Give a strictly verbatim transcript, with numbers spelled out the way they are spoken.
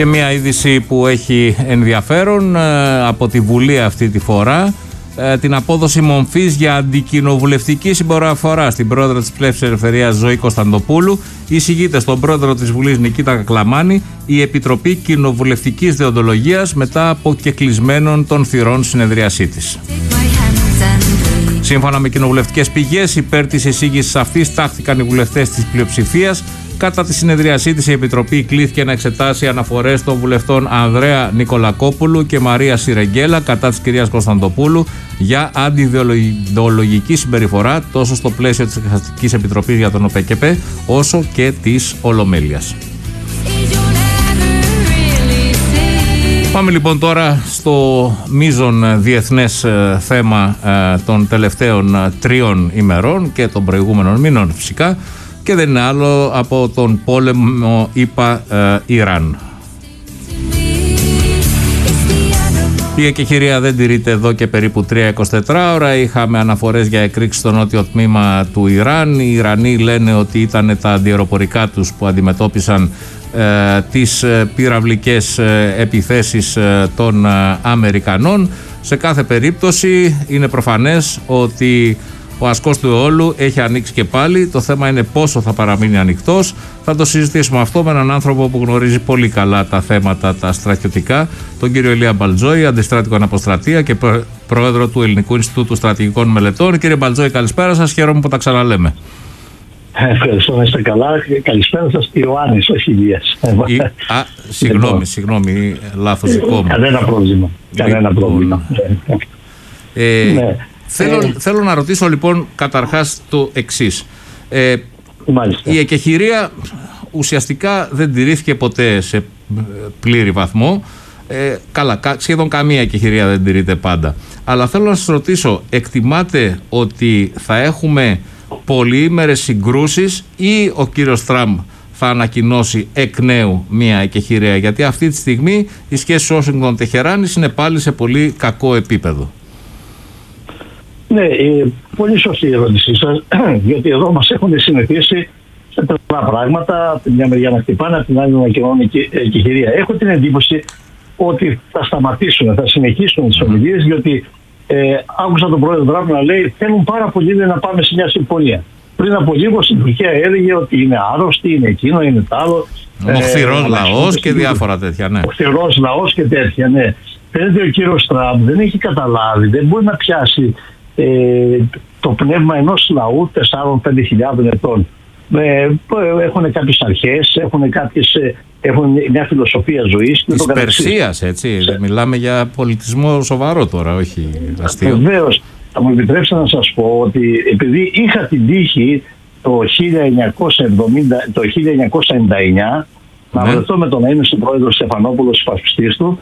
Και μια είδηση που έχει ενδιαφέρον από τη Βουλή αυτή τη φορά, την απόδοση μομφής για αντικοινοβουλευτική συμπεριφορά στην πρόεδρο της Πλεύσης Ελευθερίας Ζωή Κωνσταντοπούλου. Εισηγείται στον πρόεδρο της Βουλής Νικήτα Κακλαμάνη η Επιτροπή Κοινοβουλευτικής Δεοντολογίας μετά από κεκλεισμένων των θυρών συνεδρίασή της. Σύμφωνα με κοινοβουλευτικές πηγές, υπέρ της εισήγησης αυτής τάχθηκαν οι βουλευτές της πλειοψηφίας. Κατά τη συνεδρίασή της, η Επιτροπή κλήθηκε να εξετάσει αναφορές των βουλευτών Ανδρέα Νικολακόπουλου και Μαρία Σιρεγγέλα κατά της κυρίας Κωνσταντοπούλου για αντιιδεολογική συμπεριφορά τόσο στο πλαίσιο της Εξεταστικής Επιτροπής για τον ΟΠΕΚΕΠΕ όσο και της Ολομέλειας. Πάμε λοιπόν τώρα στο μείζον διεθνές θέμα των τελευταίων τριών ημερών και των προηγούμενων μήνων φυσικά, και δεν είναι άλλο από τον πόλεμο ΗΠΑ Ιράν. Η εκεχηρία δεν τηρείται εδώ και περίπου τρία εικοσιτέσσερις ώρα. Είχαμε αναφορές για εκρήξεις στο νότιο τμήμα του Ιράν. Οι Ιρανοί λένε ότι ήταν τα αντιαεροπορικά τους που αντιμετώπισαν ε, τις πυραυλικές ε, επιθέσεις ε, των ε, Αμερικανών. Σε κάθε περίπτωση είναι προφανές ότι ο ασκός του αιώλου έχει ανοίξει και πάλι. Το θέμα είναι πόσο θα παραμείνει ανοιχτός. Θα το συζητήσουμε αυτό με έναν άνθρωπο που γνωρίζει πολύ καλά τα θέματα τα στρατιωτικά, τον κύριο Ηλία Μπαλτζόη, αντιστράτηγο αναποστρατεία και πρόεδρο του Ελληνικού Ινστιτούτου Στρατηγικών Μελετών. Κύριε Μπαλτζόη, καλησπέρα σας. Χαίρομαι που τα ξαναλέμε. Ευχαριστώ, να είστε καλά. Καλησπέρα σας, Ιωάννης, όχι Ηλίας. Η... Α, συγγνώμη, συγγνώμη, λάθος δικό μου. Κανένα πρόβλημα. Κανένα πρόβλημα. Ε, ναι. Θέλω, ε, θέλω να ρωτήσω λοιπόν καταρχάς το εξής. Ε, η εκεχηρία ουσιαστικά δεν τηρήθηκε ποτέ σε πλήρη βαθμό. Ε, καλά, σχεδόν καμία εκεχηρία δεν τηρείται πάντα. Αλλά θέλω να σας ρωτήσω, εκτιμάτε ότι θα έχουμε πολυήμερες συγκρούσεις ή ο κύριος Τραμπ θα ανακοινώσει εκ νέου μια εκεχηρία? Γιατί αυτή τη στιγμή η σχέση Ουάσιγκτον-Τεχεράνης είναι πάλι σε πολύ κακό επίπεδο. Ναι, πολύ σωστή η ερώτησή σας, γιατί εδώ μας έχουν συνηθίσει σε τρελά πράγματα, από τη μια μεριά να χτυπάνε, από την άλλη να κοινώνουν εκεχηρία. Έχω την εντύπωση ότι θα σταματήσουν, θα συνεχίσουν τις ομιλίες, διότι ε, άκουσα τον πρόεδρο Τραμπ να λέει θέλουν πάρα πολύ να πάμε σε μια συμφωνία. Πριν από λίγο στην Τουρκία έλεγε ότι είναι άρρωστη, είναι εκείνο, είναι τ' άλλο. Ο χθηρός ε, λαός και διάφορα τέτοια, ναι. Ο χθηρός λαός και τέτοια, ναι. Φαίνεται ο κύριος Τραμπ δεν έχει καταλάβει, δεν μπορεί να πιάσει Ε, το πνεύμα ενός λαού τεσσάρων με πέντε χιλιάδων ετών. Ε, έχουν κάποιες αρχές, έχουν, κάποιες, έχουν μια φιλοσοφία ζωής. Της Περσίας, έτσι. Σε... Μιλάμε για πολιτισμό σοβαρό τώρα, όχι αστείο. Βεβαίως. Θα μου επιτρέψετε να σας πω ότι επειδή είχα την τύχη το χίλια εννιακόσια εβδομήντα, το χίλια εννιακόσια ενενήντα εννιά να βρεθώ με τον έννοιαστο πρόεδρο Στεφανόπουλο, υπασπιστής του,